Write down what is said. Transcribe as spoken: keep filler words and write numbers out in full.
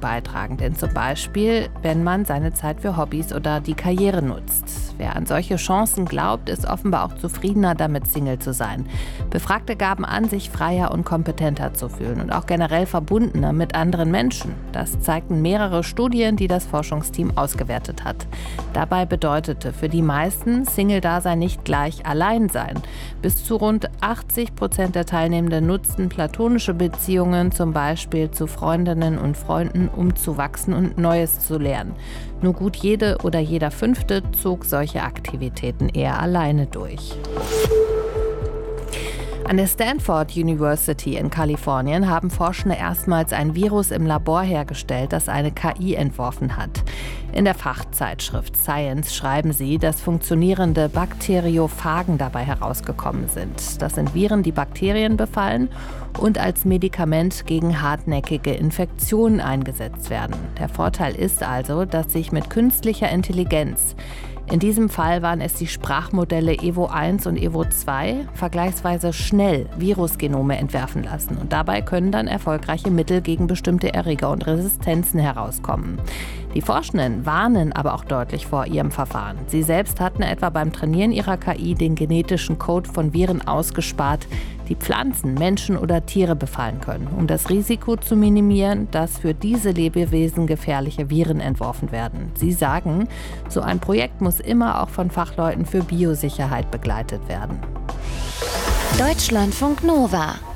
beitragen. Denn zum Beispiel, wenn man seine Zeit für Hobbys oder die Karriere nutzt. Wer an solche Chancen glaubt, ist offenbar auch zufriedener damit, Single zu sein. Befragte gaben an, sich freier und kompetenter zu fühlen und auch generell verbundener mit anderen Menschen. Das zeigten mehrere Studien, die das Forschungsteam ausgewertet hat. Dabei bedeutete für die meisten Single-Dasein nicht gleich Alleinsein. Bis zu rund achtzig Prozent der Teilnehmenden nutzten platonische Beziehungen, zum Beispiel zu Freundinnen und Freunden, um zu wachsen und Neues zu lernen. Nur gut jede oder jeder Fünfte zog solche Aktivitäten eher alleine durch. An der Stanford University in Kalifornien haben Forschende erstmals ein Virus im Labor hergestellt, das eine K I entworfen hat. In der Fachzeitschrift Science schreiben sie, dass funktionierende Bakteriophagen dabei herausgekommen sind. Das sind Viren, die Bakterien befallen und als Medikament gegen hartnäckige Infektionen eingesetzt werden. Der Vorteil ist also, dass sich mit künstlicher Intelligenz, in diesem Fall waren es die Sprachmodelle Evo eins und Evo zwei, vergleichsweise schnell Virusgenome entwerfen lassen. Und dabei können dann erfolgreiche Mittel gegen bestimmte Erreger und Resistenzen herauskommen. Die Forschenden warnen aber auch deutlich vor ihrem Verfahren. Sie selbst hatten etwa beim Trainieren ihrer K I den genetischen Code von Viren ausgespart, die Pflanzen, Menschen oder Tiere befallen können, um das Risiko zu minimieren, dass für diese Lebewesen gefährliche Viren entworfen werden. Sie sagen, so ein Projekt muss immer auch von Fachleuten für Biosicherheit begleitet werden. Deutschlandfunk Nova